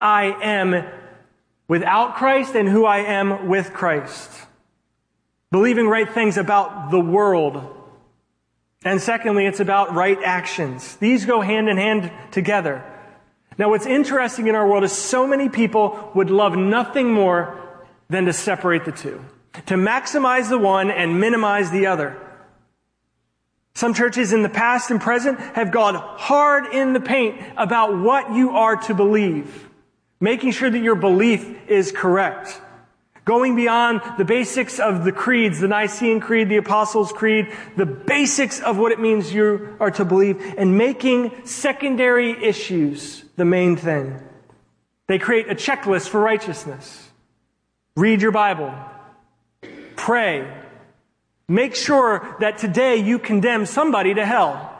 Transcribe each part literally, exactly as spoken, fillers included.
I am without Christ and who I am with Christ. Believing right things about the world. And secondly, it's about right actions. These go hand in hand together. Now, what's interesting in our world is so many people would love nothing more than to separate the two. To maximize the one and minimize the other. Some churches in the past and present have gone hard in the paint about what you are to believe. Making sure that your belief is correct. Going beyond the basics of the creeds, the Nicene Creed, the Apostles' Creed, the basics of what it means you are to believe, and making secondary issues the main thing. They create a checklist for righteousness. Read your Bible. Pray. Make sure that today you condemn somebody to hell.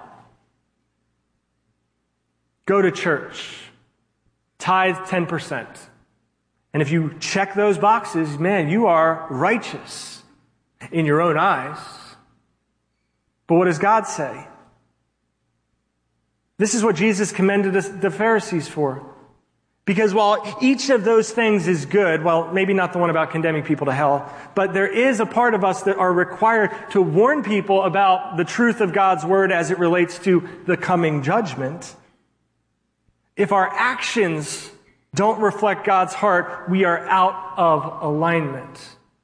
Go to church. Tithe ten percent. And if you check those boxes, man, you are righteous in your own eyes. But what does God say? This is what Jesus commended the Pharisees for. Because while each of those things is good, well, maybe not the one about condemning people to hell, but there is a part of us that are required to warn people about the truth of God's word as it relates to the coming judgment. If our actions don't reflect God's heart, we are out of alignment.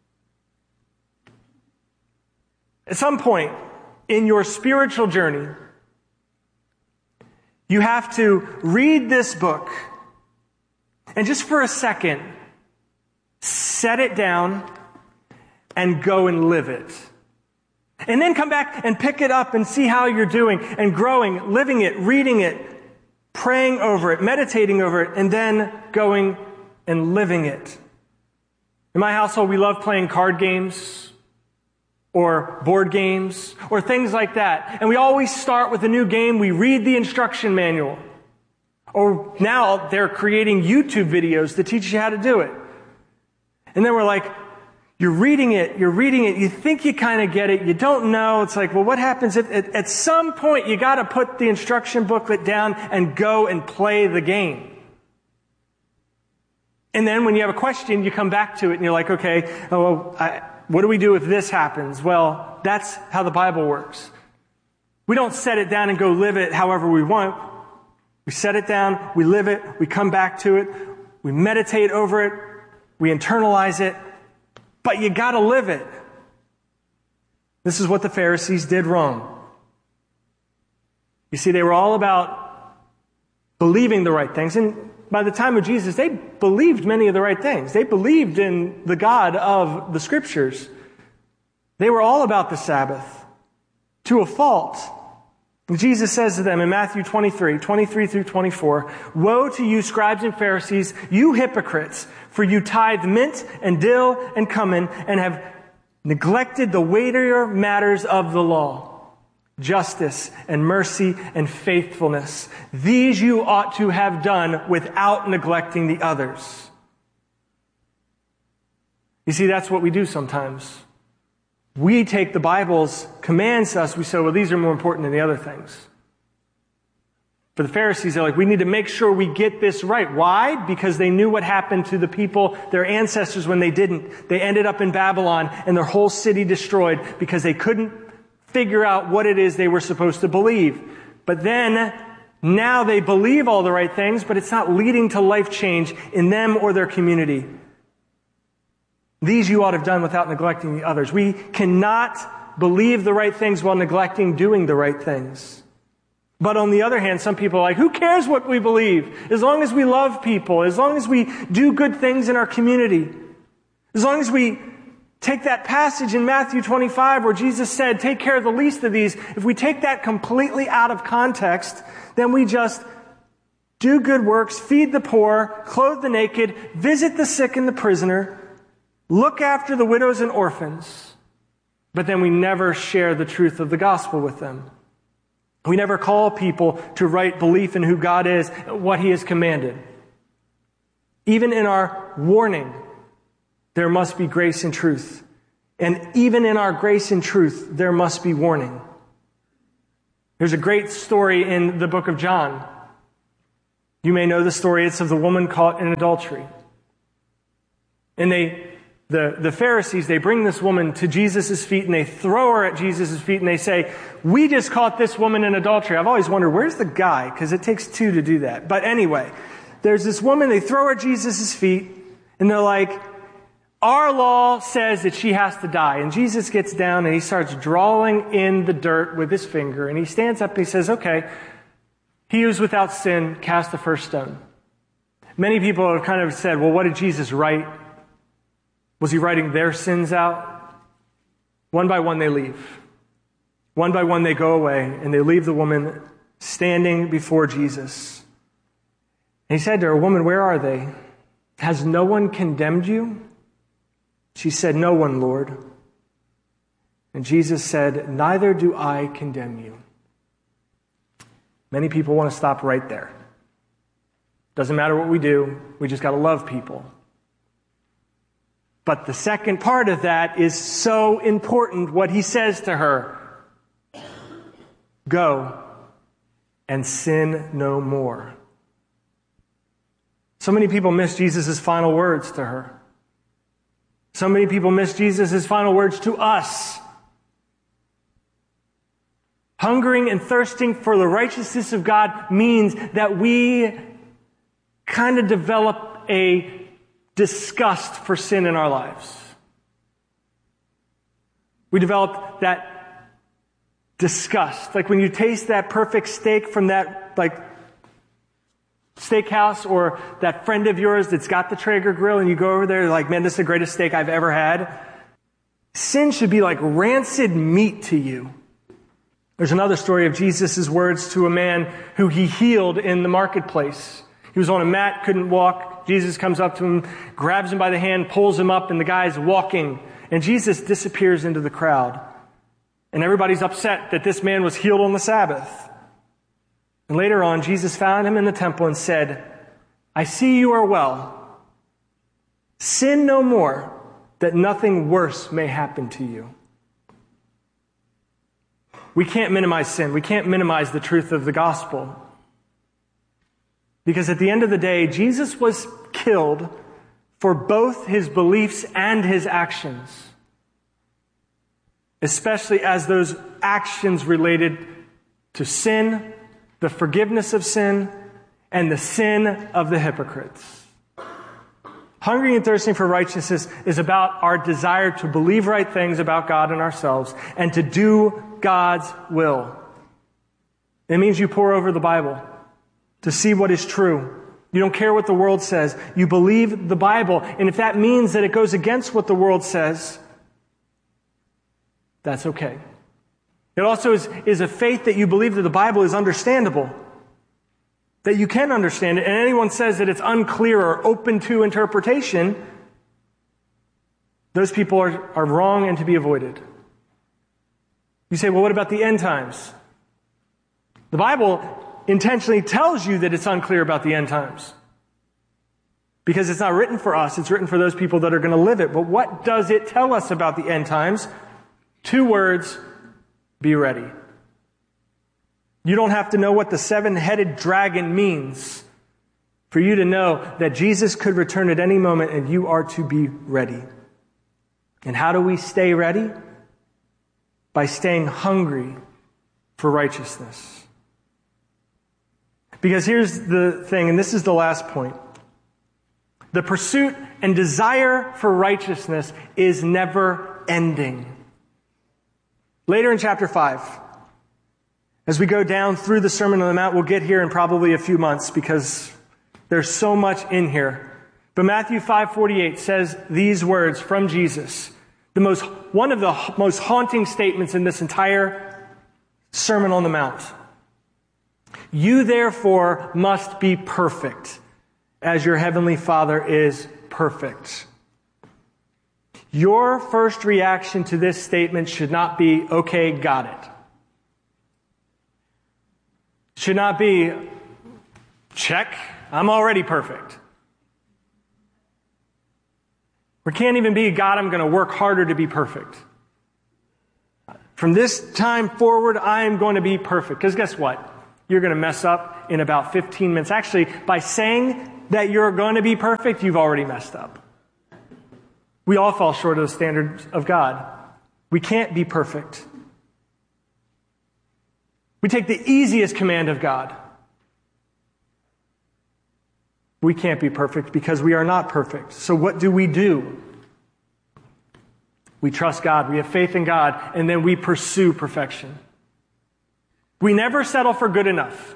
At some point in your spiritual journey, you have to read this book and just for a second, set it down and go and live it. And then come back and pick it up and see how you're doing and growing, living it, reading it, praying over it, meditating over it, and then going and living it. In my household, we love playing card games or board games or things like that. And we always start with a new game. We read the instruction manual. Or now they're creating YouTube videos to teach you how to do it. And then we're like, you're reading it, you're reading it, you think you kind of get it, you don't know. It's like, well, what happens if at, at some point you got to put the instruction booklet down and go and play the game? And then when you have a question, you come back to it and you're like, okay, oh, well, I, what do we do if this happens? Well, that's how the Bible works. We don't set it down and go live it however we want. We set it down, we live it, we come back to it, we meditate over it, we internalize it, but you gotta live it. This is what the Pharisees did wrong. You see, they were all about believing the right things, and by the time of Jesus, they believed many of the right things. They believed in the God of the Scriptures. They were all about the Sabbath, to a fault. Jesus says to them in Matthew twenty-three, twenty-three through twenty-four, "Woe to you, scribes and Pharisees, you hypocrites, for you tithe mint and dill and cumin, and have neglected the weightier matters of the law, justice and mercy and faithfulness. These you ought to have done without neglecting the others." You see, that's what we do sometimes. We take the Bible's commands to us, we say, well, these are more important than the other things. For the Pharisees, they're like, we need to make sure we get this right. Why? Because they knew what happened to the people, their ancestors, when they didn't. They ended up in Babylon and their whole city destroyed because they couldn't figure out what it is they were supposed to believe. But then, now they believe all the right things, but it's not leading to life change in them or their community. These you ought to have done without neglecting the others. We cannot believe the right things while neglecting doing the right things. But on the other hand, some people are like, who cares what we believe? As long as we love people, as long as we do good things in our community, as long as we take that passage in Matthew twenty-five where Jesus said, take care of the least of these. If we take that completely out of context, then we just do good works, feed the poor, clothe the naked, visit the sick and the prisoner, look after the widows and orphans, but then we never share the truth of the gospel with them. We never call people to right belief in who God is, what He has commanded. Even in our warning, there must be grace and truth. And even in our grace and truth, there must be warning. There's a great story in the book of John. You may know the story. It's of the woman caught in adultery. And they, the, the Pharisees, they bring this woman to Jesus' feet and they throw her at Jesus' feet and they say, we just caught this woman in adultery. I've always wondered, where's the guy? Because it takes two to do that. But anyway, there's this woman, they throw her at Jesus' feet and they're like, our law says that she has to die. And Jesus gets down and he starts drawing in the dirt with his finger. And he stands up and he says, okay, he who's without sin, cast the first stone. Many people have kind of said, well, what did Jesus write? Was he writing their sins out? One by one they leave. One by one they go away and they leave the woman standing before Jesus. And he said to her, woman, where are they? Has no one condemned you? She said, no one, Lord. And Jesus said, neither do I condemn you. Many people want to stop right there. Doesn't matter what we do, we just got to love people. But the second part of that is so important, what he says to her. Go and sin no more. So many people miss Jesus' final words to her. So many people miss Jesus' final words to us. Hungering and thirsting for the righteousness of God means that we kind of develop a disgust for sin in our lives. We develop that disgust. Like when you taste that perfect steak from that like steakhouse or that friend of yours that's got the Traeger grill and you go over there, you're like, man, this is the greatest steak I've ever had. Sin should be like rancid meat to you. There's another story of Jesus' words to a man who he healed in the marketplace. He was on a mat, couldn't walk. Jesus comes up to him, grabs him by the hand, pulls him up, and the guy's walking. And Jesus disappears into the crowd. And everybody's upset that this man was healed on the Sabbath. And later on, Jesus found him in the temple and said, I see you are well. Sin no more, that nothing worse may happen to you. We can't minimize sin. We can't minimize the truth of the gospel. Because at the end of the day, Jesus was killed for both his beliefs and his actions. Especially as those actions related to sin, the forgiveness of sin, and the sin of the hypocrites. Hungry and thirsting for righteousness is about our desire to believe right things about God and ourselves and to do God's will. It means you pore over the Bible to see what is true. You don't care what the world says. You believe the Bible. And if that means that it goes against what the world says, that's okay. It also is, is a faith that you believe that the Bible is understandable. That you can understand it. And anyone says that it's unclear or open to interpretation, those people are, are wrong and to be avoided. You say, well, what about the end times? The Bible intentionally tells you that it's unclear about the end times. Because it's not written for us, it's written for those people that are going to live it. But what does it tell us about the end times? Two words, be ready. You don't have to know what the seven-headed dragon means for you to know that Jesus could return at any moment and you are to be ready. And how do we stay ready? By staying hungry for righteousness. Because here's the thing, and this is the last point. The pursuit and desire for righteousness is never ending. Later in chapter five, as we go down through the Sermon on the Mount, we'll get here in probably a few months because there's so much in here. But Matthew five forty-eight says these words from Jesus. The most, one of the most haunting statements in this entire Sermon on the Mount. You therefore must be perfect as your heavenly Father is perfect. Your first reaction to this statement should not be, okay, got it. Should not be, check, I'm already perfect. Or can't even be, God, I'm going to work harder to be perfect. From this time forward, I am going to be perfect. Because guess what? You're going to mess up in about fifteen minutes. Actually, by saying that you're going to be perfect, you've already messed up. We all fall short of the standards of God. We can't be perfect. We take the easiest command of God. We can't be perfect because we are not perfect. So what do we do? We trust God. We have faith in God, and then we pursue perfection. We never settle for good enough.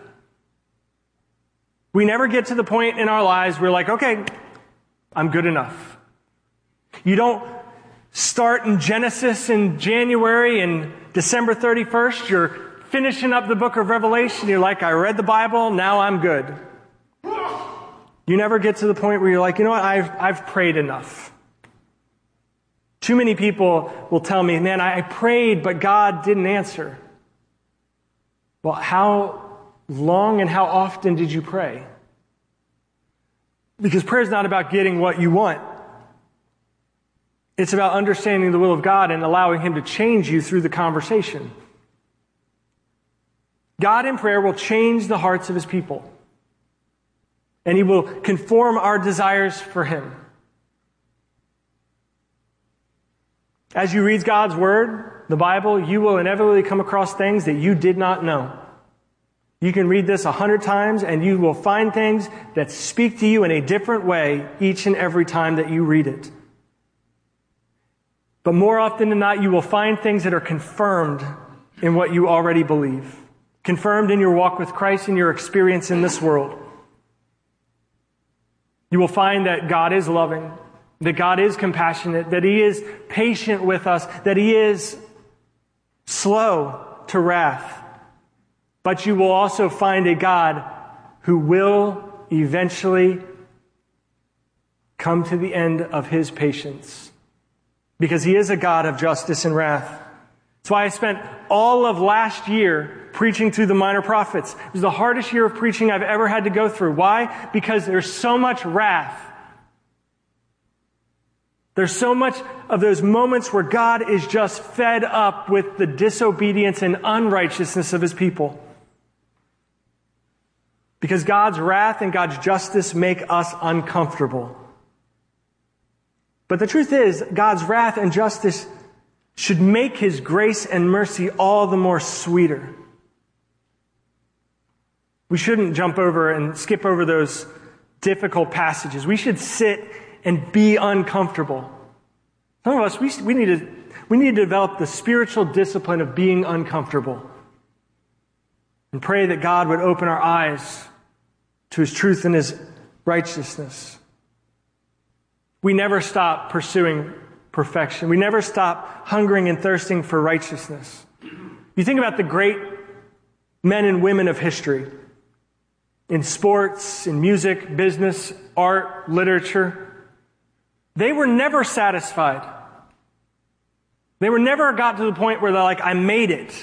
We never get to the point in our lives where we're like, okay, I'm good enough. You don't start in Genesis in January and December thirty-first. You're finishing up the book of Revelation. You're like, I read the Bible, now I'm good. You never get to the point where you're like, you know what, I've, I've prayed enough. Too many people will tell me, man, I prayed, but God didn't answer. Well, how long and how often did you pray? Because prayer is not about getting what you want. It's about understanding the will of God and allowing Him to change you through the conversation. God in prayer will change the hearts of His people. And He will conform our desires for Him. As you read God's Word, the Bible, you will inevitably come across things that you did not know. You can read this a hundred times and you will find things that speak to you in a different way each and every time that you read it. But more often than not, you will find things that are confirmed in what you already believe. Confirmed in your walk with Christ and your experience in this world. You will find that God is loving, that God is compassionate, that He is patient with us, that He is slow to wrath. But you will also find a God who will eventually come to the end of His patience. Because He is a God of justice and wrath. That's why I spent all of last year preaching through the minor prophets. It was the hardest year of preaching I've ever had to go through. Why? Because there's so much wrath. There's so much of those moments where God is just fed up with the disobedience and unrighteousness of His people. Because God's wrath and God's justice make us uncomfortable. But the truth is, God's wrath and justice should make His grace and mercy all the more sweeter. We shouldn't jump over and skip over those difficult passages. We should sit and be uncomfortable. Some of us, we, we, need to, we need to develop the spiritual discipline of being uncomfortable. And pray that God would open our eyes to His truth and His righteousness. We never stop pursuing perfection. We never stop hungering and thirsting for righteousness. You think about the great men and women of history. In sports, in music, business, art, literature. They were never satisfied. They were never got to the point where they're like, I made it.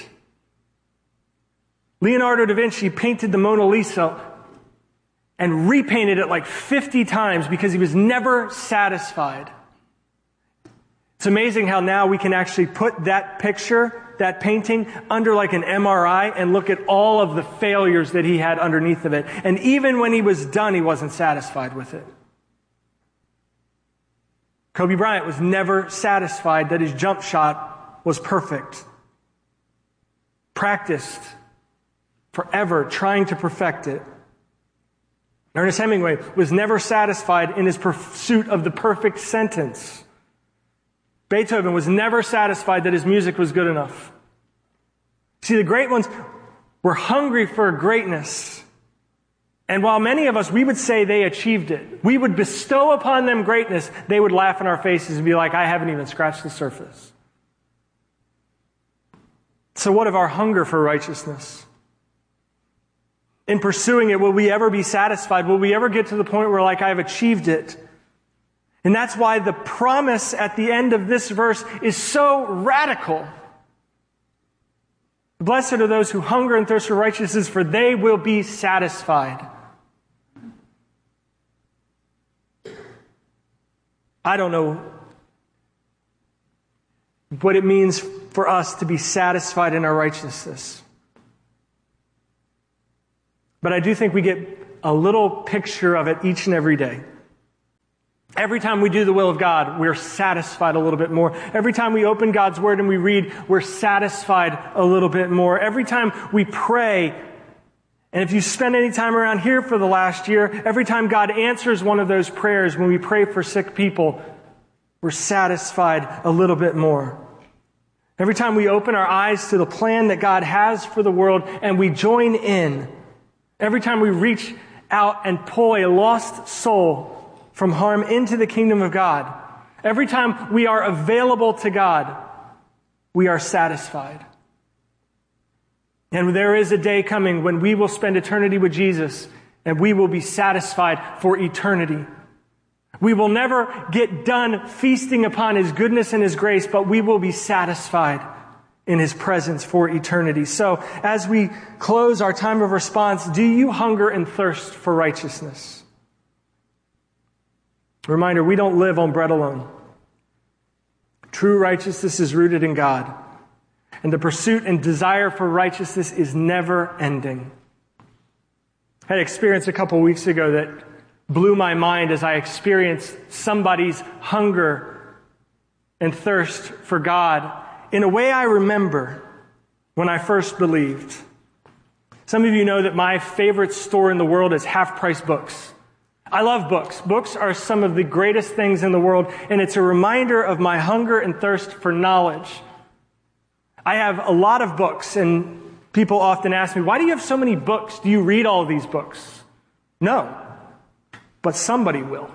Leonardo da Vinci painted the Mona Lisa and repainted it like fifty times because he was never satisfied. It's amazing how now we can actually put that picture, that painting, under like an M R I and look at all of the failures that he had underneath of it. And even when he was done, he wasn't satisfied with it. Kobe Bryant was never satisfied that his jump shot was perfect. Practiced forever trying to perfect it. Ernest Hemingway was never satisfied in his pursuit of the perfect sentence. Beethoven was never satisfied that his music was good enough. See, the great ones were hungry for greatness. And while many of us, we would say they achieved it, we would bestow upon them greatness, they would laugh in our faces and be like, I haven't even scratched the surface. So what of our hunger for righteousness? In pursuing it, will we ever be satisfied? Will we ever get to the point where like, I've achieved it? And that's why the promise at the end of this verse is so radical. Blessed are those who hunger and thirst for righteousness, for they will be satisfied. I don't know what it means for us to be satisfied in our righteousness. But I do think we get a little picture of it each and every day. Every time we do the will of God, we're satisfied a little bit more. Every time we open God's Word and we read, we're satisfied a little bit more. Every time we pray, and if you spend any time around here for the last year, every time God answers one of those prayers when we pray for sick people, we're satisfied a little bit more. Every time we open our eyes to the plan that God has for the world and we join in, every time we reach out and pull a lost soul from harm into the kingdom of God, every time we are available to God, we are satisfied. And there is a day coming when we will spend eternity with Jesus and we will be satisfied for eternity. We will never get done feasting upon His goodness and His grace, but we will be satisfied in His presence for eternity. So, as we close our time of response, do you hunger and thirst for righteousness? Reminder, we don't live on bread alone. True righteousness is rooted in God, and the pursuit and desire for righteousness is never ending. I had an experience a couple weeks ago that blew my mind as I experienced somebody's hunger and thirst for God in a way I remember when I first believed. Some of you know that my favorite store in the world is Half Price Books. I love books. Books are some of the greatest things in the world, and it's a reminder of my hunger and thirst for knowledge. I have a lot of books, and people often ask me, why do you have so many books? Do you read all these books? No, but somebody will.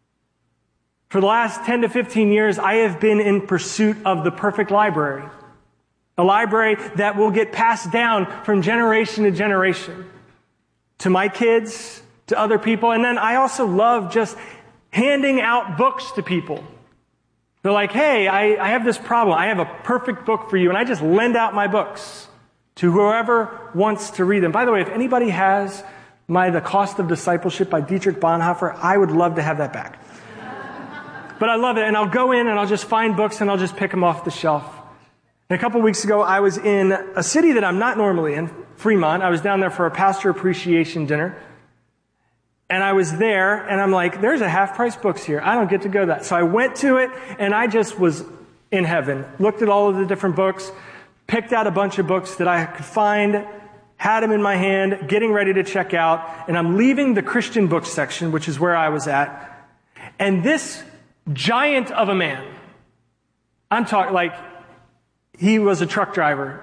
For the last ten to fifteen years, I have been in pursuit of the perfect library. A library that will get passed down from generation to generation to my kids, to other people. And then I also love just handing out books to people. They're like, hey, I, I have this problem. I have a perfect book for you. And I just lend out my books to whoever wants to read them. By the way, if anybody has my The Cost of Discipleship by Dietrich Bonhoeffer, I would love to have that back. But I love it. And I'll go in and I'll just find books and I'll just pick them off the shelf. And a couple weeks ago, I was in a city that I'm not normally in, Fremont. I was down there for a pastor appreciation dinner. And I was there, and I'm like, there's a Half Price Books here. I don't get to go to that. So I went to it, and I just was in heaven. Looked at all of the different books, picked out a bunch of books that I could find, had them in my hand, getting ready to check out. And I'm leaving the Christian book section, which is where I was at. And this giant of a man, I'm talking like he was a truck driver.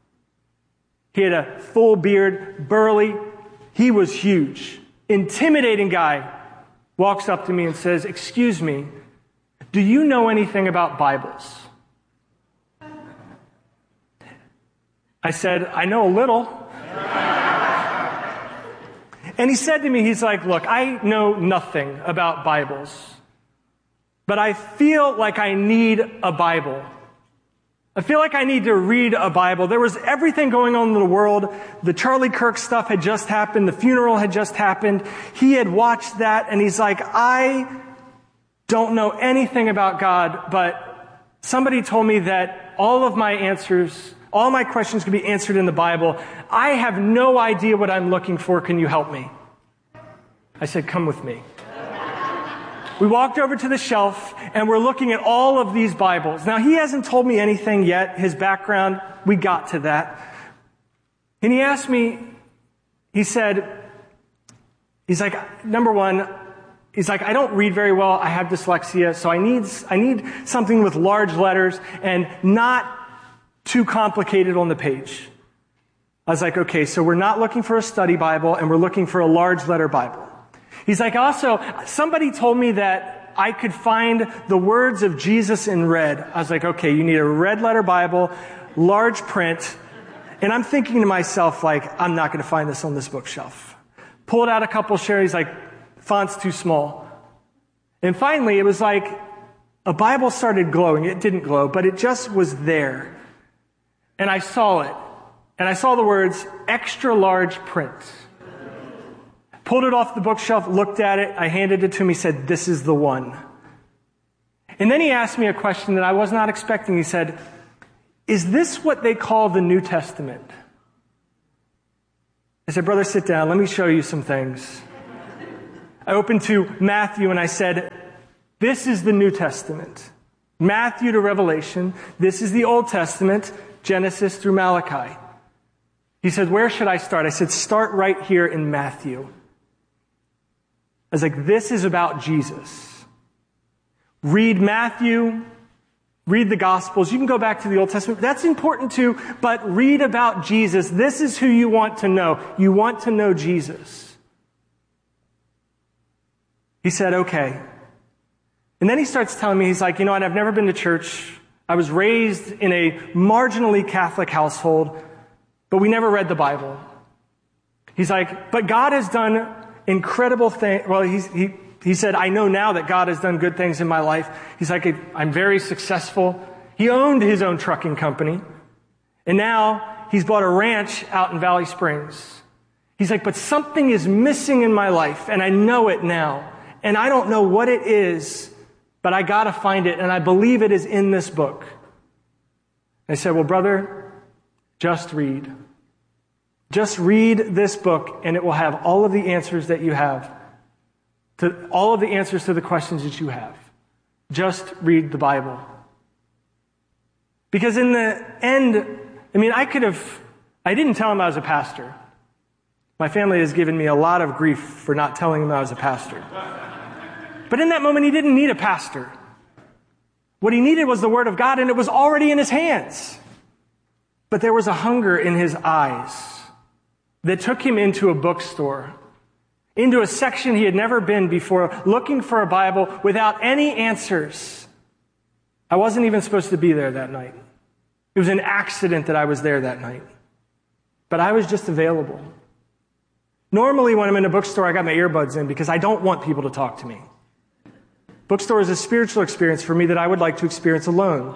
He had a full beard, burly. He was huge. Intimidating guy walks up to me and says, excuse me, do you know anything about Bibles? I said, I know a little. And he said to me, he's like, look, I know nothing about Bibles, but I feel like I need a Bible. I feel like I need to read a Bible. There was everything going on in the world. The Charlie Kirk stuff had just happened. The funeral had just happened. He had watched that, and he's like, I don't know anything about God, but somebody told me that all of my answers, all my questions could be answered in the Bible. I have no idea what I'm looking for. Can you help me? I said, come with me. We walked over to the shelf, and we're looking at all of these Bibles. Now, he hasn't told me anything yet. His background, we got to that. And he asked me, he said, he's like, number one, he's like, I don't read very well. I have dyslexia, so I need, I need something with large letters and not too complicated on the page. I was like, okay, so we're not looking for a study Bible, and we're looking for a large letter Bible. He's like, also, somebody told me that I could find the words of Jesus in red. I was like, okay, you need a red letter Bible, large print. And I'm thinking to myself, like, I'm not going to find this on this bookshelf. Pulled out a couple shares, he's like, font's too small. And finally, it was like a Bible started glowing. It didn't glow, but it just was there. And I saw it. And I saw the words, extra large print. Pulled it off the bookshelf, looked at it, I handed it to him, he said, this is the one. And then he asked me a question that I was not expecting. He said, is this what they call the New Testament? I said, brother, sit down. Let me show you some things. I opened to Matthew and I said, this is the New Testament. Matthew to Revelation. This is the Old Testament, Genesis through Malachi. He said, where should I start? I said, start right here in Matthew. I was like, this is about Jesus. Read Matthew, read the Gospels. You can go back to the Old Testament. That's important too, but read about Jesus. This is who you want to know. You want to know Jesus. He said, okay. And then he starts telling me, he's like, you know what, I've never been to church. I was raised in a marginally Catholic household, but we never read the Bible. He's like, but God has done incredible things. Well, he's, he, he said, I know now that God has done good things in my life. He's like, I'm very successful. He owned his own trucking company. And now he's bought a ranch out in Valley Springs. He's like, but something is missing in my life, and I know it now. And I don't know what it is, but I got to find it, and I believe it is in this book. I said, well, brother, just read. Just read this book, and it will have all of the answers that you have, to all of the answers to the questions that you have. Just read the Bible. Because in the end, I mean, I could have, I didn't tell him I was a pastor. My family has given me a lot of grief for not telling him I was a pastor. But in that moment, he didn't need a pastor. What he needed was the Word of God, and it was already in his hands. But there was a hunger in his eyes that took him into a bookstore, into a section he had never been before, looking for a Bible without any answers. I wasn't even supposed to be there that night. It was an accident that I was there that night. But I was just available. Normally when I'm in a bookstore, I got my earbuds in because I don't want people to talk to me. Bookstore is a spiritual experience for me that I would like to experience alone.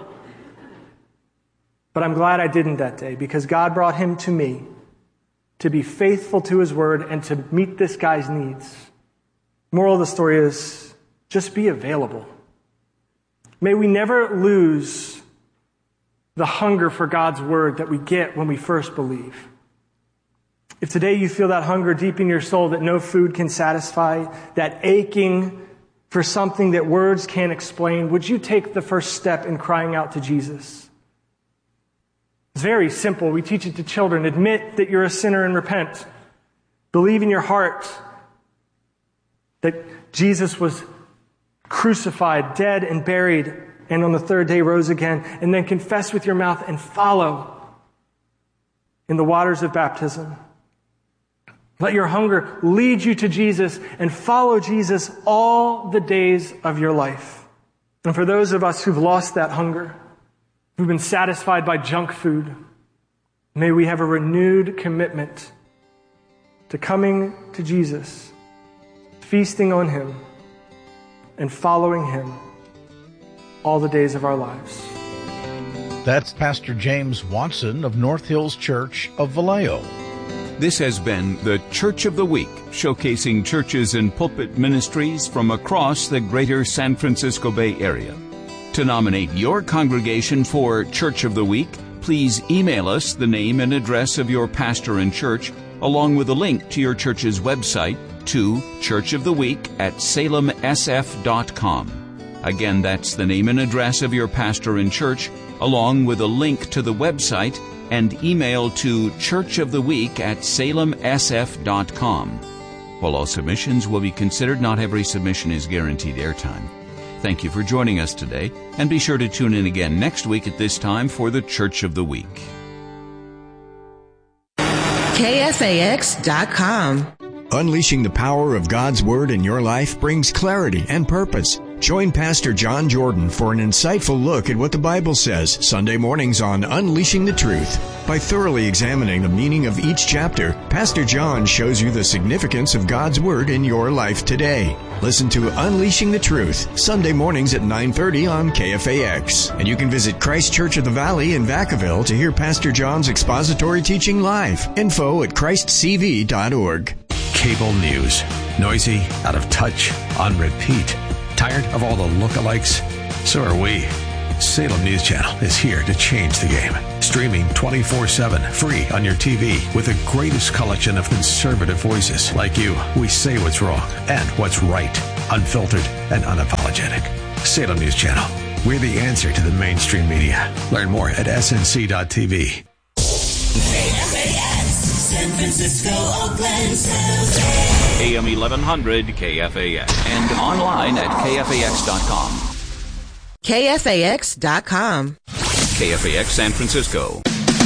But I'm glad I didn't that day because God brought him to me to be faithful to his word and to meet this guy's needs. Moral of the story is just be available. May we never lose the hunger for God's word that we get when we first believe. If today you feel that hunger deep in your soul that no food can satisfy, that aching for something that words can't explain, would you take the first step in crying out to Jesus? It's very simple. We teach it to children. Admit that you're a sinner and repent. Believe in your heart that Jesus was crucified, dead, and buried, and on the third day rose again. And then confess with your mouth and follow in the waters of baptism. Let your hunger lead you to Jesus and follow Jesus all the days of your life. And for those of us who've lost that hunger, who've been satisfied by junk food, may we have a renewed commitment to coming to Jesus, feasting on him, and following him all the days of our lives. That's Pastor James Watson of North Hills Church of Vallejo. This has been the Church of the Week, showcasing churches and pulpit ministries from across the greater San Francisco Bay Area. To nominate your congregation for Church of the Week, please email us the name and address of your pastor and church, along with a link to your church's website to church of the week at salem s f dot com. Again, that's the name and address of your pastor and church, along with a link to the website, and email to church of the week at salem s f dot com. While all submissions will be considered, not every submission is guaranteed airtime. Thank you for joining us today, and be sure to tune in again next week at this time for the Church of the Week. K F A X dot com. Unleashing the power of God's Word in your life brings clarity and purpose. Join Pastor John Jordan for an insightful look at what the Bible says Sunday mornings on Unleashing the Truth. By thoroughly examining the meaning of each chapter, Pastor John shows you the significance of God's Word in your life today. Listen to Unleashing the Truth Sunday mornings at nine thirty on K F A X. And you can visit Christ Church of the Valley in Vacaville to hear Pastor John's expository teaching live. Info at christ c v dot org. Cable news. Noisy, out of touch, on repeat. Tired of all the lookalikes? So are we. Salem News Channel is here to change the game. Streaming twenty-four seven, free on your T V with the greatest collection of conservative voices like you. We say what's wrong and what's right, unfiltered and unapologetic. Salem News Channel. We're the answer to the mainstream media. Learn more at S N C dot T V. K F A X, San Francisco, Oakland, San Jose. A M eleven hundred K F A X and online at K F A X dot com. K F A X dot com. K F A X San Francisco.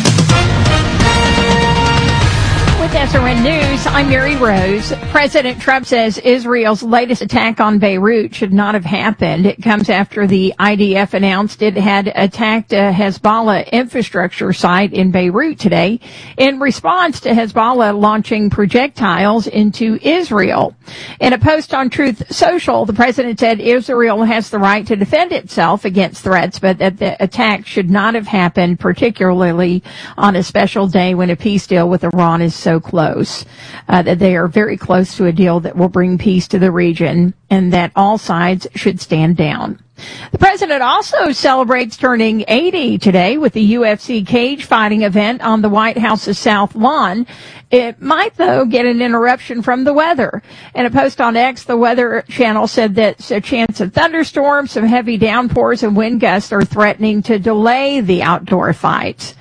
With S R N News, I'm Mary Rose. President Trump says Israel's latest attack on Beirut should not have happened. It comes after the I D F announced it had attacked a Hezbollah infrastructure site in Beirut today in response to Hezbollah launching projectiles into Israel. In a post on Truth Social, the president said Israel has the right to defend itself against threats, but that the attack should not have happened, particularly on a special day when a peace deal with Iran is so close, uh, that they are very close to a deal that will bring peace to the region, and that all sides should stand down. The president also celebrates turning eighty today with the U F C cage fighting event on the White House's South Lawn. It might, though, get an interruption from the weather. In a post on X, the Weather Channel said that a chance of thunderstorms, some heavy downpours, and wind gusts are threatening to delay the outdoor fights.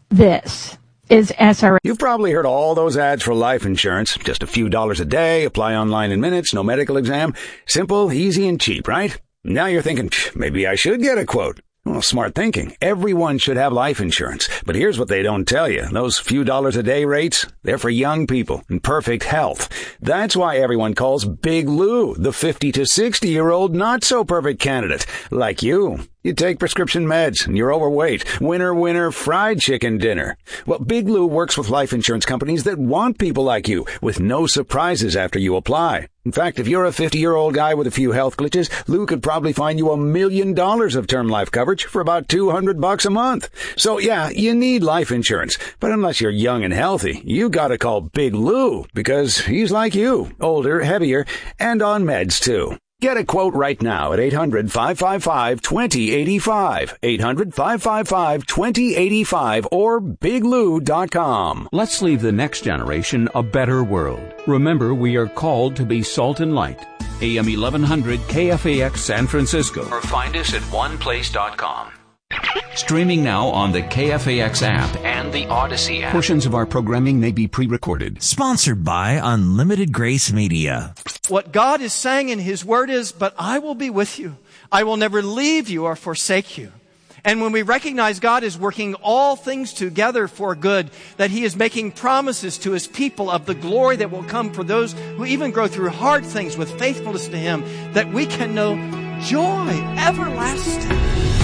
This is S R N. You've probably heard all those ads for life insurance. Just a few dollars a day, apply online in minutes, no medical exam. Simple, easy, and cheap, right? Now you're thinking, maybe I should get a quote. Well, smart thinking. Everyone should have life insurance. But here's what they don't tell you. Those few dollars a day rates, they're for young people in perfect health. That's why everyone calls Big Lou the fifty to sixty year old not so perfect candidate. Like you. You take prescription meds and you're overweight. Winner, winner, fried chicken dinner. Well, Big Lou works with life insurance companies that want people like you with no surprises after you apply. In fact, if you're a fifty-year-old guy with a few health glitches, Lou could probably find you a million dollars of term life coverage for about two hundred bucks a month. So yeah, you need life insurance. But unless you're young and healthy, you gotta call Big Lou because he's like you, older, heavier, and on meds too. Get a quote right now at eight hundred, five five five, two zero eight five, eight hundred, five five five, two zero eight five, or big lou dot com. Let's leave the next generation a better world. Remember, we are called to be salt and light. A M eleven hundred K F A X San Francisco. Or find us at one place dot com. Streaming now on the K F A X app and the Odyssey app. Portions of our programming may be pre-recorded. Sponsored by Unlimited Grace Media. What God is saying in His Word is, but I will be with you. I will never leave you or forsake you. And when we recognize God is working all things together for good, that He is making promises to His people of the glory that will come for those who even go through hard things with faithfulness to Him, that we can know joy everlasting.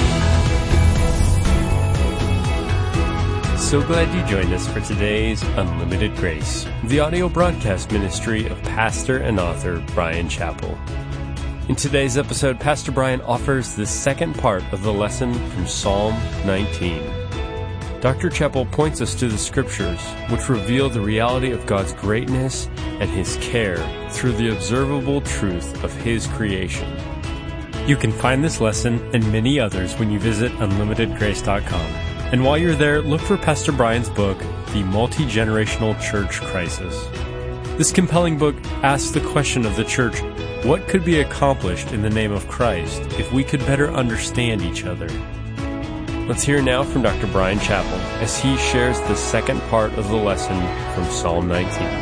So glad you joined us for today's Unlimited Grace, the audio broadcast ministry of pastor and author Bryan Chapell. In today's episode, Pastor Bryan offers the second part of the lesson from Psalm nineteen. Doctor Chapell points us to the scriptures, which reveal the reality of God's greatness and His care through the observable truth of His creation. You can find this lesson and many others when you visit unlimited grace dot com. And while you're there, look for Pastor Bryan's book, The Multi-Generational Church Crisis. This compelling book asks the question of the church, what could be accomplished in the name of Christ if we could better understand each other? Let's hear now from Doctor Bryan Chapell as he shares the second part of the lesson from Psalm nineteen.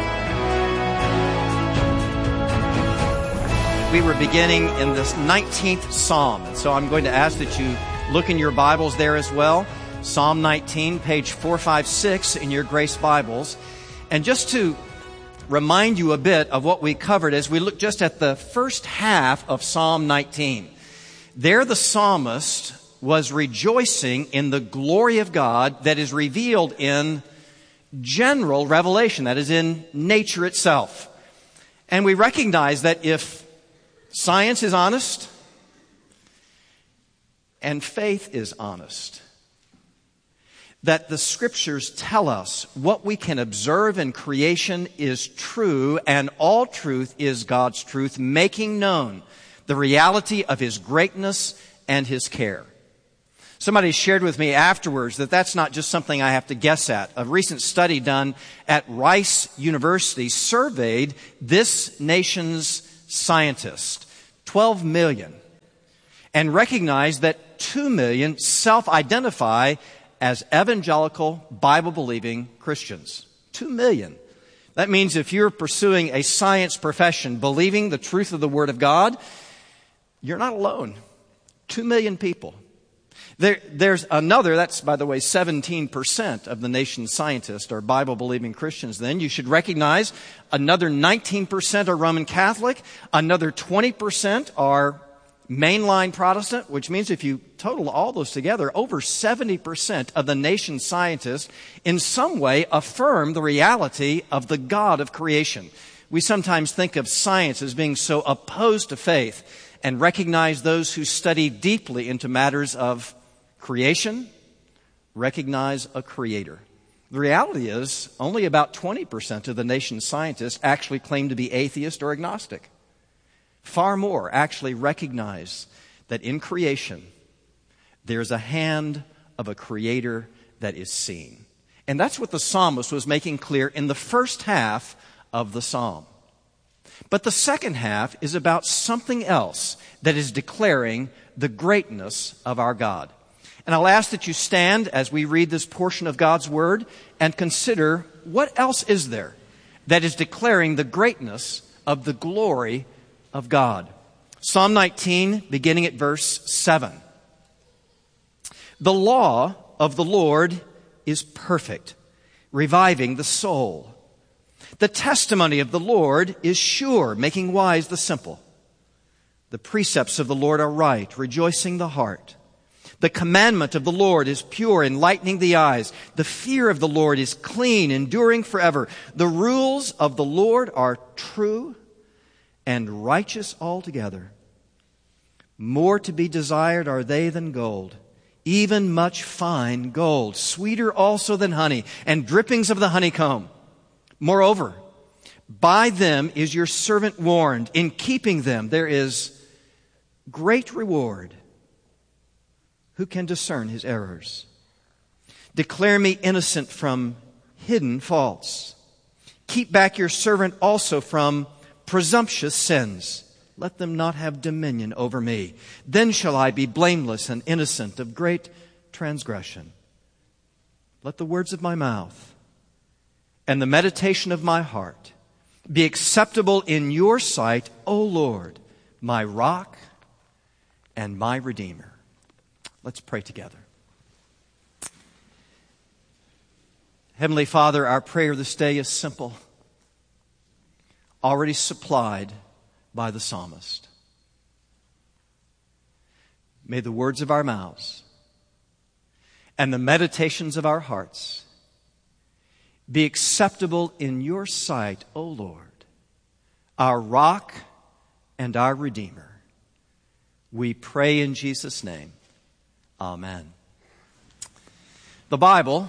We were beginning in this nineteenth Psalm, and so I'm going to ask that you look in your Bibles there as well. Psalm nineteen, page four fifty-six in your Grace Bibles. And just to remind you a bit of what we covered as we look just at the first half of Psalm nineteen. There the psalmist was rejoicing in the glory of God that is revealed in general revelation, that is in nature itself. And we recognize that if science is honest and faith is honest, that the scriptures tell us what we can observe in creation is true, and all truth is God's truth, making known the reality of His greatness and His care. Somebody shared with me afterwards that that's not just something I have to guess at. A recent study done at Rice University surveyed this nation's scientists, twelve million, and recognized that two million self-identify as evangelical, Bible-believing Christians. Two million. That means if you're pursuing a science profession, believing the truth of the Word of God, you're not alone. Two million people. There, there's another, that's, by the way, seventeen percent of the nation's scientists are Bible-believing Christians. Then you should recognize another nineteen percent are Roman Catholic, another twenty percent are mainline Protestant, which means if you total all those together, over seventy percent of the nation's scientists in some way affirm the reality of the God of creation. We sometimes think of science as being so opposed to faith and recognize those who study deeply into matters of creation recognize a creator. The reality is only about twenty percent of the nation's scientists actually claim to be atheist or agnostic. Far more actually recognize that in creation there's a hand of a creator that is seen. And that's what the psalmist was making clear in the first half of the psalm. But the second half is about something else that is declaring the greatness of our God. And I'll ask that you stand as we read this portion of God's Word and consider what else is there that is declaring the greatness of the glory of God. Psalm nineteen, beginning at verse seven. The law of the Lord is perfect, reviving the soul. The testimony of the Lord is sure, making wise the simple. The precepts of the Lord are right, rejoicing the heart. The commandment of the Lord is pure, enlightening the eyes. The fear of the Lord is clean, enduring forever. The rules of the Lord are true and righteous altogether. More to be desired are they than gold, even much fine gold, sweeter also than honey, and drippings of the honeycomb. Moreover, by them is your servant warned. In keeping them there is great reward. Who can discern his errors? Declare me innocent from hidden faults. Keep back your servant also from presumptuous sins. Let them not have dominion over me. Then shall I be blameless and innocent of great transgression. Let the words of my mouth and the meditation of my heart be acceptable in your sight, O Lord, my rock and my redeemer. Let's pray together. Heavenly Father, our prayer this day is simple, already supplied by the psalmist. May the words of our mouths and the meditations of our hearts be acceptable in your sight, O Lord, our rock and our redeemer. We pray in Jesus' name. Amen. The Bible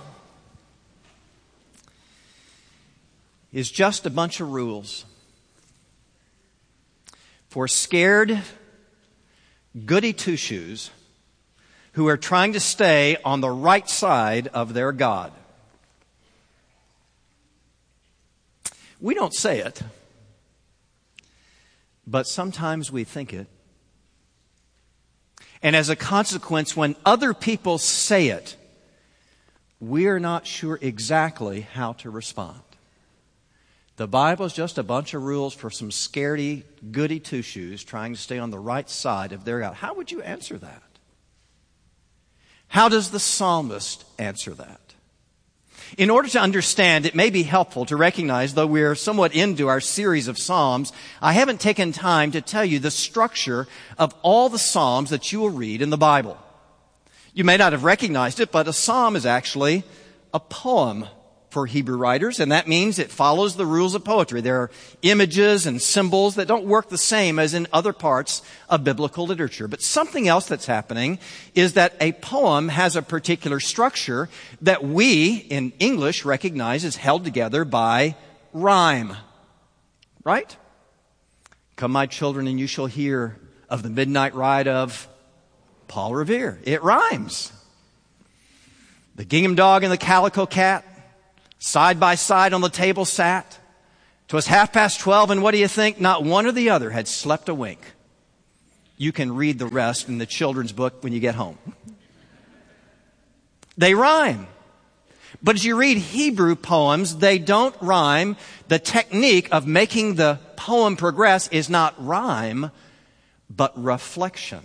is just a bunch of rules for scared goody two-shoes who are trying to stay on the right side of their God. We don't say it, but sometimes we think it. And as a consequence, when other people say it, we're not sure exactly how to respond. The Bible is just a bunch of rules for some scaredy, goody two-shoes trying to stay on the right side of their God. How would you answer that? How does the psalmist answer that? In order to understand, it may be helpful to recognize, though we're somewhat into our series of Psalms, I haven't taken time to tell you the structure of all the Psalms that you will read in the Bible. You may not have recognized it, but a psalm is actually a poem for Hebrew writers, and that means it follows the rules of poetry. There are images and symbols that don't work the same as in other parts of biblical literature. But something else that's happening is that a poem has a particular structure that we, in English, recognize is held together by rhyme. Right? Come, my children, and you shall hear of the midnight ride of Paul Revere. It rhymes. The gingham dog and the calico cat, side by side on the table sat. 'Twas half past twelve, and what do you think? Not one or the other had slept a wink. You can read the rest in the children's book when you get home. They rhyme. But as you read Hebrew poems, they don't rhyme. The technique of making the poem progress is not rhyme, but reflection.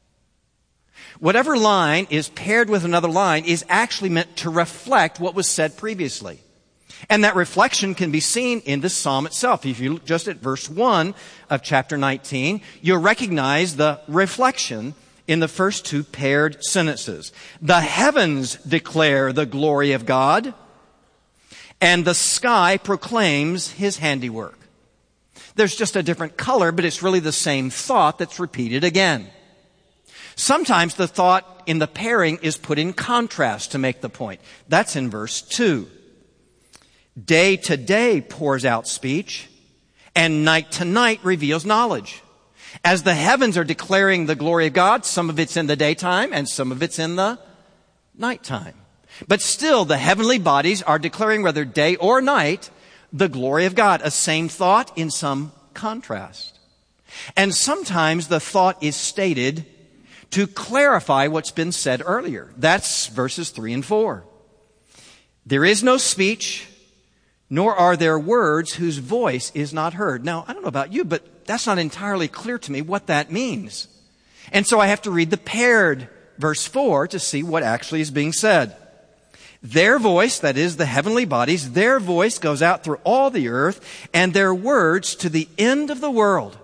Whatever line is paired with another line is actually meant to reflect what was said previously. And that reflection can be seen in the psalm itself. If you look just at verse one of chapter nineteen, you'll recognize the reflection in the first two paired sentences. The heavens declare the glory of God, and the sky proclaims his handiwork. There's just a different color, but it's really the same thought that's repeated again. Sometimes the thought in the pairing is put in contrast to make the point. That's in verse two. Day to day pours out speech, and night to night reveals knowledge. As the heavens are declaring the glory of God, some of it's in the daytime and some of it's in the nighttime. But still, the heavenly bodies are declaring, whether day or night, the glory of God. A same thought in some contrast. And sometimes the thought is stated to clarify what's been said earlier. That's verses three and four. There is no speech, nor are there words whose voice is not heard. Now, I don't know about you, but that's not entirely clear to me what that means. And so I have to read the paired verse four to see what actually is being said. Their voice, that is the heavenly bodies, their voice goes out through all the earth, and their words to the end of the world.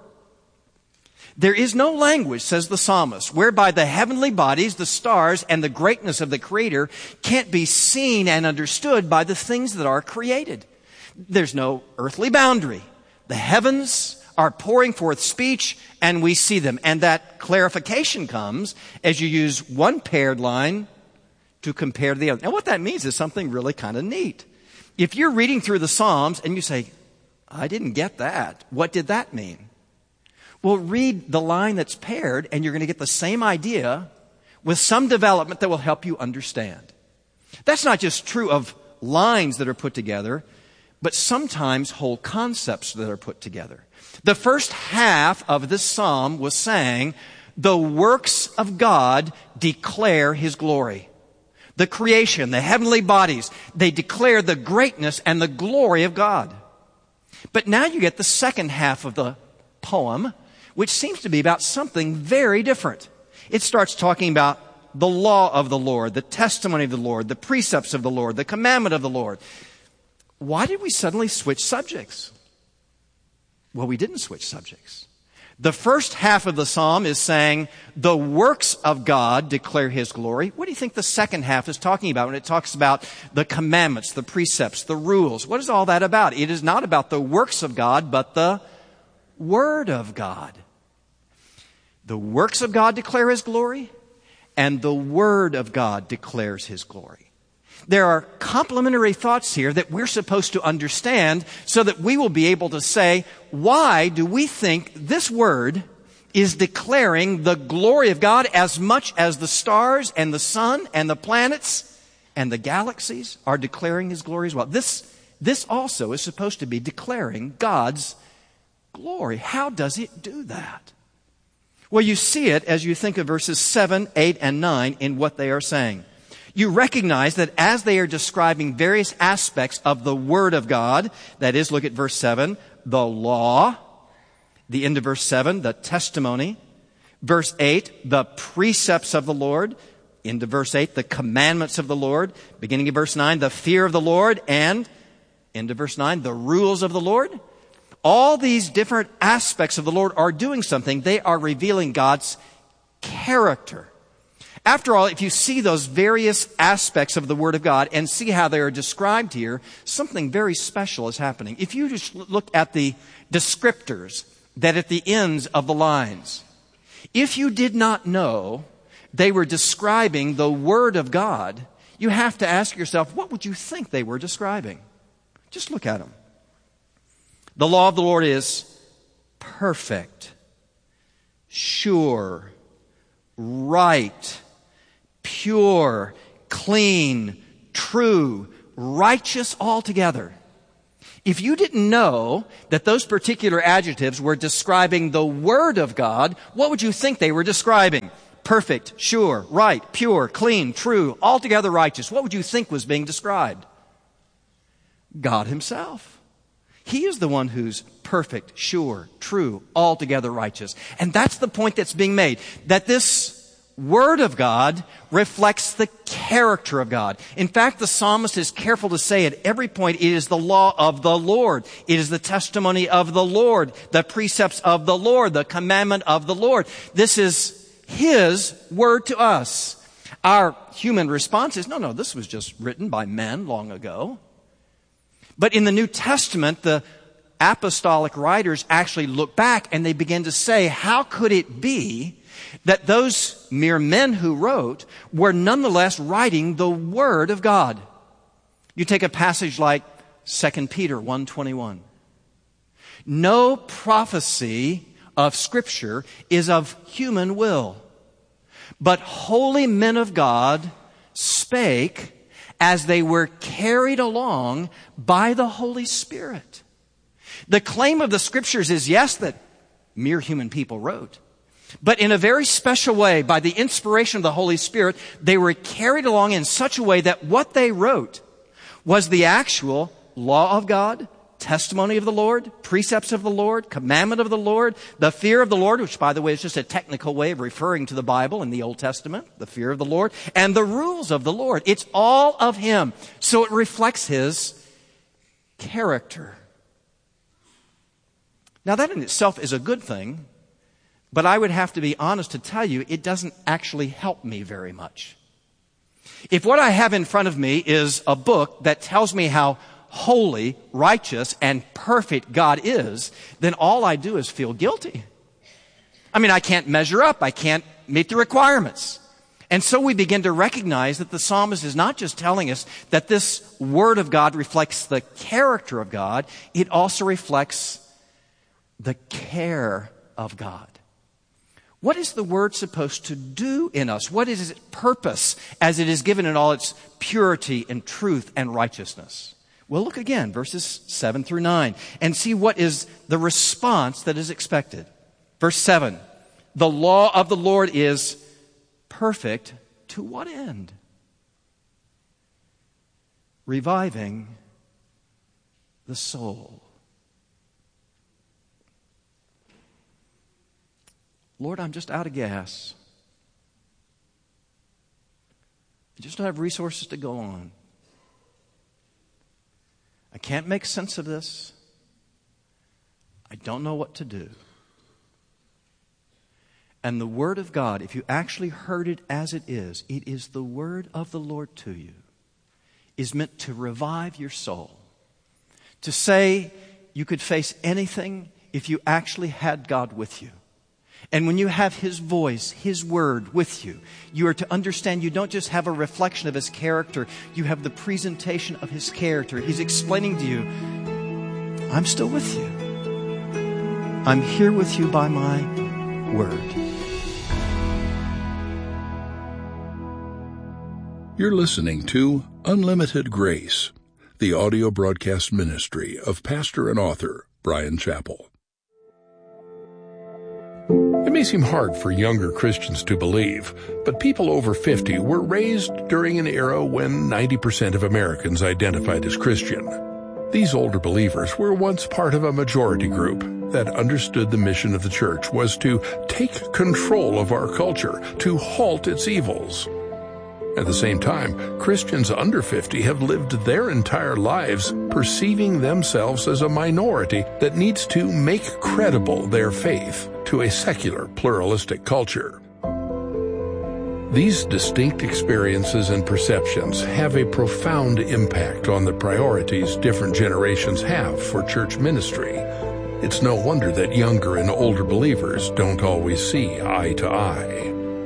There is no language, says the psalmist, whereby the heavenly bodies, the stars, and the greatness of the Creator can't be seen and understood by the things that are created. There's no earthly boundary. The heavens are pouring forth speech, and we see them. And that clarification comes as you use one paired line to compare to the other. Now, what that means is something really kind of neat. If you're reading through the Psalms and you say, I didn't get that, what did that mean? Well, read the line that's paired, and you're going to get the same idea with some development that will help you understand. That's not just true of lines that are put together, but sometimes whole concepts that are put together. The first half of this psalm was saying, the works of God declare his glory. The creation, the heavenly bodies, they declare the greatness and the glory of God. But now you get the second half of the poem, which seems to be about something very different. It starts talking about the law of the Lord, the testimony of the Lord, the precepts of the Lord, the commandment of the Lord. Why did we suddenly switch subjects? Well, we didn't switch subjects. The first half of the psalm is saying, the works of God declare his glory. What do you think the second half is talking about when it talks about the commandments, the precepts, the rules? What is all that about? It is not about the works of God, but the Word of God. The works of God declare his glory, and the Word of God declares his glory. There are complementary thoughts here that we're supposed to understand so that we will be able to say, why do we think this word is declaring the glory of God as much as the stars and the sun and the planets and the galaxies are declaring his glory as well? This, this also is supposed to be declaring God's glory. How does it do that? Well, you see it as you think of verses seven, eight, and nine in what they are saying. You recognize that as they are describing various aspects of the Word of God, that is, look at verse seven, the law, the end of verse seven, the testimony, verse eight, the precepts of the Lord, into verse eight, the commandments of the Lord, beginning of verse nine, the fear of the Lord, and into verse nine, the rules of the Lord. All these different aspects of the Lord are doing something. They are revealing God's character. After all, if you see those various aspects of the Word of God and see how they are described here, something very special is happening. If you just look at the descriptors that at the ends of the lines, if you did not know they were describing the Word of God, you have to ask yourself, what would you think they were describing? Just look at them. The law of the Lord is perfect, sure, right, pure, clean, true, righteous altogether. If you didn't know that those particular adjectives were describing the Word of God, what would you think they were describing? Perfect, sure, right, pure, clean, true, altogether righteous. What would you think was being described? God Himself. He is the one who's perfect, sure, true, altogether righteous. And that's the point that's being made, that this Word of God reflects the character of God. In fact, the psalmist is careful to say at every point, it is the law of the Lord. It is the testimony of the Lord, the precepts of the Lord, the commandment of the Lord. This is His word to us. Our human response is, no, no, this was just written by men long ago. But in the New Testament, the apostolic writers actually look back and they begin to say, how could it be that those mere men who wrote were nonetheless writing the Word of God? You take a passage like Second Peter one twenty-one. No prophecy of Scripture is of human will, but holy men of God spake as they were carried along by the Holy Spirit. The claim of the Scriptures is, yes, that mere human people wrote, but in a very special way, by the inspiration of the Holy Spirit, they were carried along in such a way that what they wrote was the actual law of God, testimony of the Lord, precepts of the Lord, commandment of the Lord, the fear of the Lord, which, by the way, is just a technical way of referring to the Bible in the Old Testament, the fear of the Lord, and the rules of the Lord. It's all of Him. So it reflects His character. Now, that in itself is a good thing, but I would have to be honest to tell you, it doesn't actually help me very much. If what I have in front of me is a book that tells me how holy, righteous, and perfect God is, then all I do is feel guilty. I mean, I can't measure up. I can't meet the requirements. And so we begin to recognize that the psalmist is not just telling us that this Word of God reflects the character of God, it also reflects the care of God. What is the Word supposed to do in us? What is its purpose as it is given in all its purity and truth and righteousness? Well, look again, verses seven through nine, and see what is the response that is expected. Verse seven, the law of the Lord is perfect to what end? Reviving the soul. Lord, I'm just out of gas. I just don't have resources to go on. I can't make sense of this. I don't know what to do. And the Word of God, if you actually heard it as it is, it is the Word of the Lord to you, is meant to revive your soul. To say you could face anything if you actually had God with you. And when you have His voice, His word with you, you are to understand you don't just have a reflection of His character, you have the presentation of His character. He's explaining to you, I'm still with you. I'm here with you by my word. You're listening to Unlimited Grace, the audio broadcast ministry of pastor and author Bryan Chapell. It may seem hard for younger Christians to believe, but people over fifty were raised during an era when ninety percent of Americans identified as Christian. These older believers were once part of a majority group that understood the mission of the church was to take control of our culture, to halt its evils. At the same time, Christians under fifty have lived their entire lives perceiving themselves as a minority that needs to make credible their faith to a secular, pluralistic culture. These distinct experiences and perceptions have a profound impact on the priorities different generations have for church ministry. It's no wonder that younger and older believers don't always see eye to eye.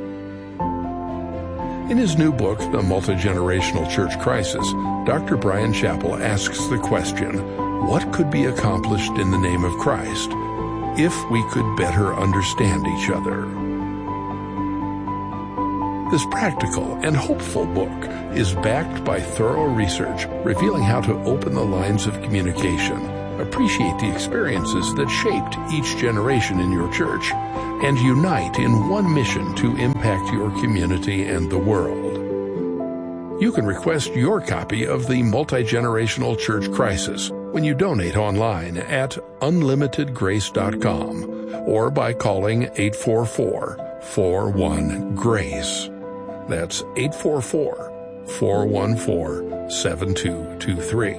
In his new book, The Multi-Generational Church Crisis, Doctor Bryan Chapell asks the question, what could be accomplished in the name of Christ if we could better understand each other? This practical and hopeful book is backed by thorough research, revealing how to open the lines of communication, appreciate the experiences that shaped each generation in your church, and unite in one mission to impact your community and the world. You can request your copy of the Multi-Generational Church Crisis when you donate online at unlimited grace dot com or by calling eight four four, four one, GRACE. That's eight four four, four one four, seven two two three.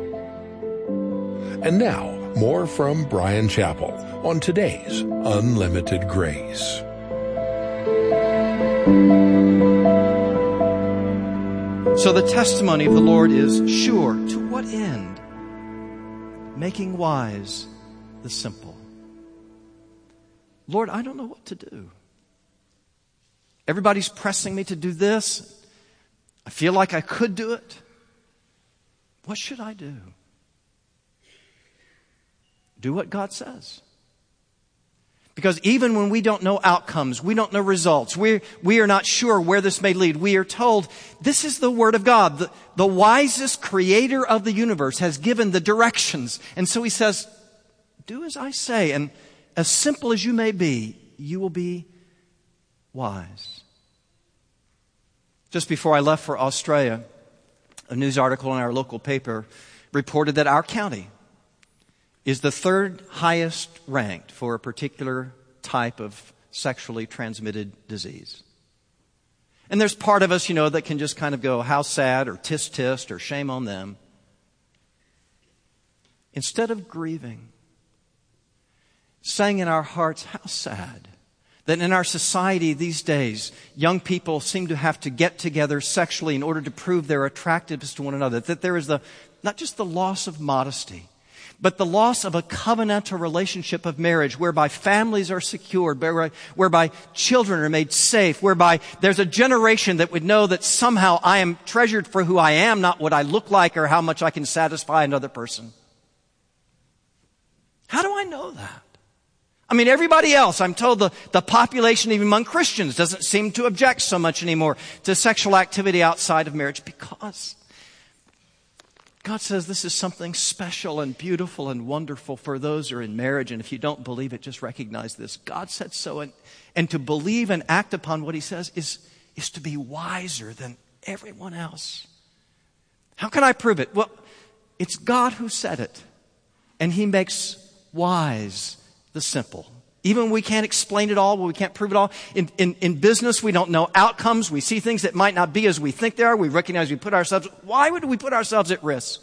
And now, more from Bryan Chapell on today's Unlimited Grace. So the testimony of the Lord is sure. To what end? Making wise the simple. Lord, I don't know what to do. Everybody's pressing me to do this. I feel like I could do it. What should I do? Do what God says. Because even when we don't know outcomes, we don't know results, we we are not sure where this may lead, we are told this is the Word of God. The, the wisest creator of the universe has given the directions. And so he says, do as I say. And as simple as you may be, you will be wise. Just before I left for Australia, a news article in our local paper reported that our county is the third highest ranked for a particular type of sexually transmitted disease. And there's part of us, you know, that can just kind of go, how sad, or tisk tisk, or shame on them. Instead of grieving, saying in our hearts, how sad that in our society these days, young people seem to have to get together sexually in order to prove their attractiveness to one another. That there is the not just the loss of modesty, but the loss of a covenantal relationship of marriage whereby families are secured, whereby, whereby children are made safe, whereby there's a generation that would know that somehow I am treasured for who I am, not what I look like or how much I can satisfy another person. How do I know that? I mean, everybody else, I'm told the, the population, even among Christians, doesn't seem to object so much anymore to sexual activity outside of marriage because God says this is something special and beautiful and wonderful for those who are in marriage. And if you don't believe it, just recognize this. God said so. And, and to believe and act upon what he says is, is to be wiser than everyone else. How can I prove it? Well, it's God who said it. And he makes wise the simple. Even when we can't explain it all, when we can't prove it all. In, in, in business, we don't know outcomes. We see things that might not be as we think they are. We recognize we put ourselves, why would we put ourselves at risk?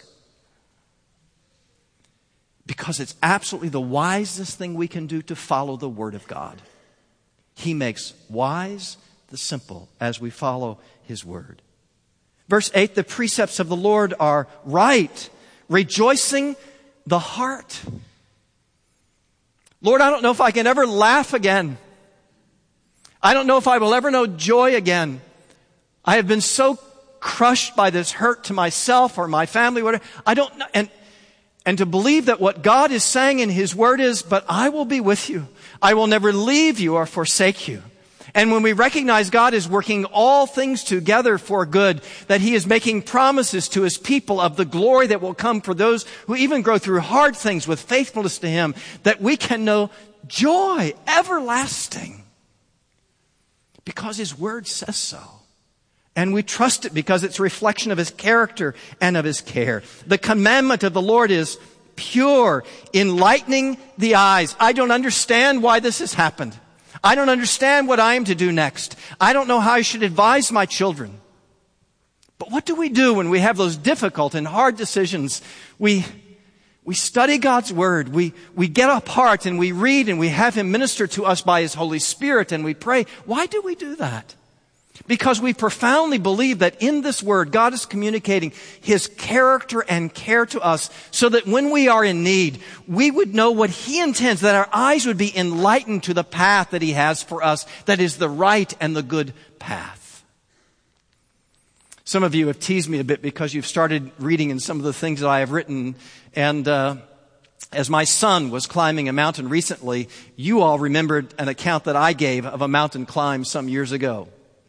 Because it's absolutely the wisest thing we can do to follow the Word of God. He makes wise the simple as we follow his Word. Verse eight, the precepts of the Lord are right, rejoicing the heart. Lord, I don't know if I can ever laugh again. I don't know if I will ever know joy again. I have been so crushed by this hurt to myself or my family, whatever. I don't know. And, and to believe that what God is saying in his word is, but I will be with you. I will never leave you or forsake you. And when we recognize God is working all things together for good, that he is making promises to his people of the glory that will come for those who even go through hard things with faithfulness to him, that we can know joy everlasting because his word says so. And we trust it because it's a reflection of his character and of his care. The commandment of the Lord is pure, enlightening the eyes. I don't understand why this has happened. I don't understand what I am to do next. I don't know how I should advise my children. But what do we do when we have those difficult and hard decisions? We, we study God's Word. We, we get apart and we read and we have him minister to us by his Holy Spirit and we pray. Why do we do that? Because we profoundly believe that in this word, God is communicating his character and care to us so that when we are in need, we would know what he intends, that our eyes would be enlightened to the path that he has for us, that is the right and the good path. Some of you have teased me a bit because you've started reading in some of the things that I have written. And uh, as my son was climbing a mountain recently, you all remembered an account that I gave of a mountain climb some years ago.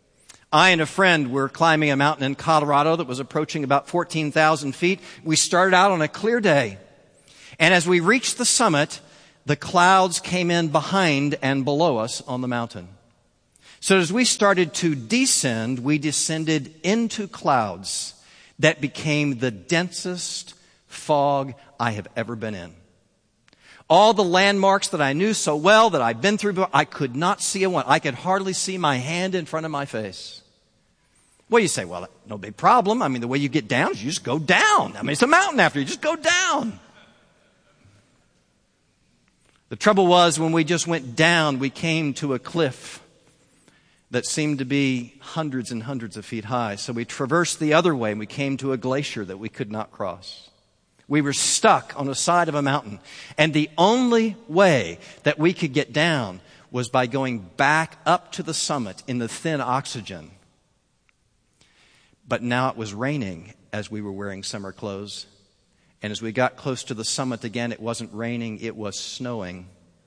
I and a friend were climbing a mountain in Colorado that was approaching about fourteen thousand feet. We started out on a clear day. And as we reached the summit, the clouds came in behind and below us on the mountain. So as we started to descend, we descended into clouds that became the densest fog I have ever been in. All the landmarks that I knew so well, that I'd been through before, I could not see a one. I could hardly see my hand in front of my face. Well, you say, well, no big problem. I mean, the way you get down is you just go down. I mean, it's a mountain after you just go down. The trouble was, when we just went down, we came to a cliff that seemed to be hundreds and hundreds of feet high. So we traversed the other way and we came to a glacier that we could not cross. We were stuck on the side of a mountain. And the only way that we could get down was by going back up to the summit in the thin oxygen. But now it was raining as we were wearing summer clothes. And as we got close to the summit again, it wasn't raining, it was snowing.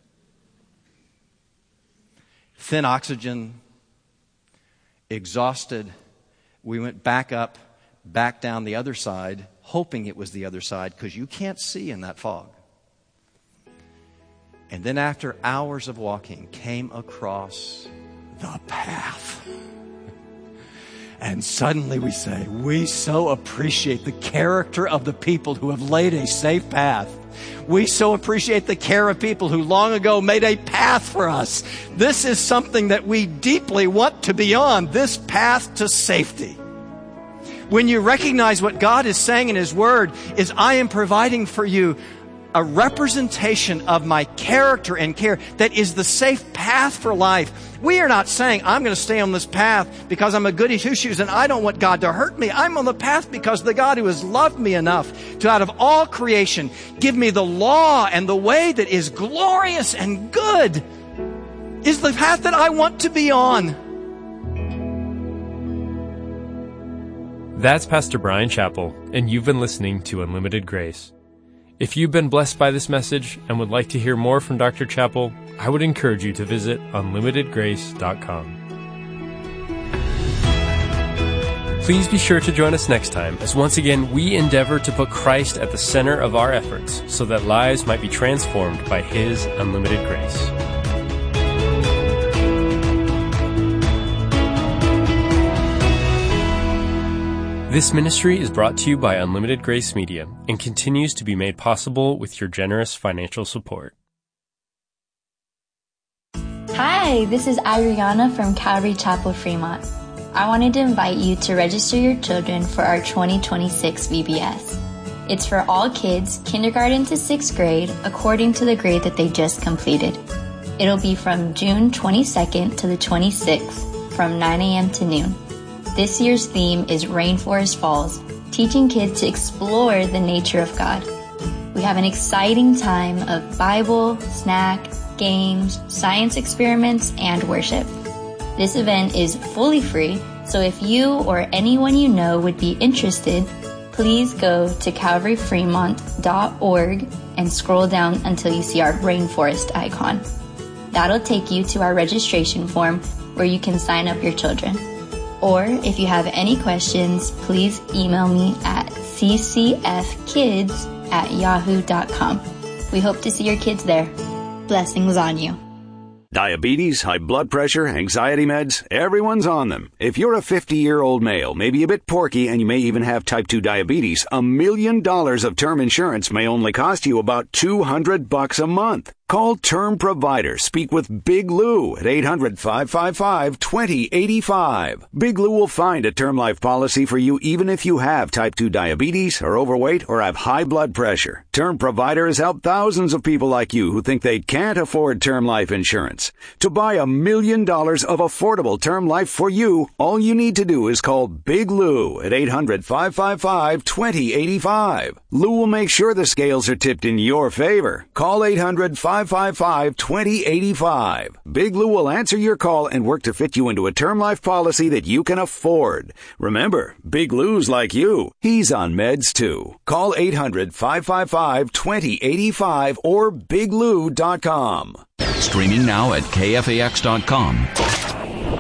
Thin oxygen, exhausted. We went back up, back down the other side, hoping it was the other side, because you can't see in that fog. And then after hours of walking, came across the path. And suddenly we say, we so appreciate the character of the people who have laid a safe path. We so appreciate the care of people who long ago made a path for us. This is something that we deeply want to be on, this path to safety. When you recognize what God is saying in His Word is, I am providing for you a representation of my character and care that is the safe path for life. We are not saying, I'm going to stay on this path because I'm a goody two-shoes and I don't want God to hurt me. I'm on the path because the God who has loved me enough to, out of all creation, give me the law and the way that is glorious and good is the path that I want to be on. That's Pastor Bryan Chapell, and you've been listening to Unlimited Grace. If you've been blessed by this message and would like to hear more from Doctor Chapell, I would encourage you to visit unlimited grace dot com. Please be sure to join us next time as once again we endeavor to put Christ at the center of our efforts so that lives might be transformed by His unlimited grace. This ministry is brought to you by Unlimited Grace Media and continues to be made possible with your generous financial support. Hi, this is Ariana from Calvary Chapel, Fremont. I wanted to invite you to register your children for our twenty twenty-six V B S. It's for all kids, kindergarten to sixth grade, according to the grade that they just completed. It'll be from June twenty-second to the twenty-sixth, from nine a.m. to noon. This year's theme is Rainforest Falls, teaching kids to explore the nature of God. We have an exciting time of Bible, snack, games, science experiments, and worship. This event is fully free, so if you or anyone you know would be interested, please go to calvary fremont dot org and scroll down until you see our rainforest icon. That'll take you to our registration form where you can sign up your children. Or if you have any questions, please email me at c c f kids at yahoo dot com. We hope to see your kids there. Blessings on you. Diabetes, high blood pressure, anxiety meds, everyone's on them. If you're a fifty-year-old male, maybe a bit porky, and you may even have type two diabetes, a million dollars of term insurance may only cost you about two hundred bucks a month. Call Term Provider. Speak with Big Lou at eight hundred, five five five, two zero eight five. Big Lou will find a term life policy for you even if you have type two diabetes, are overweight, or have high blood pressure. Term Provider has helped thousands of people like you who think they can't afford term life insurance. To buy a million dollars of affordable term life for you, all you need to do is call Big Lou at eight hundred, five five five, two zero eight five. Lou will make sure the scales are tipped in your favor. Call eight hundred, five five five, two zero eight five. Big Lou will answer your call and work to fit you into a term life policy that you can afford. Remember, Big Lou's like you. He's on meds too. Call eight hundred, five five five, two zero eight five or big lou dot com. Streaming now at K F A X dot com.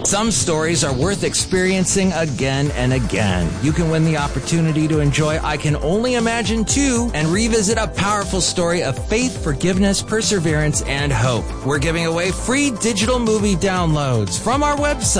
Some stories are worth experiencing again and again. You can win the opportunity to enjoy I Can Only Imagine two and revisit a powerful story of faith, forgiveness, perseverance, and hope. We're giving away free digital movie downloads from our website.